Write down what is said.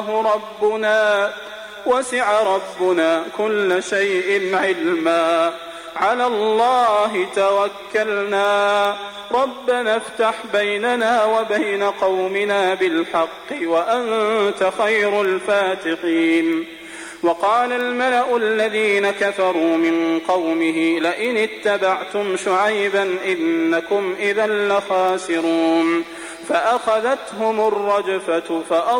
ربنا وسع ربنا كل شيء علما، على الله توكلنا، ربنا افتح بيننا وبين قومنا بالحق وأنت خير الفاتحين. وقال الملأ الذين كفروا من قومه لئن اتبعتم شعيبا إنكم إذا لخاسرون، فأخذتهم الرجفة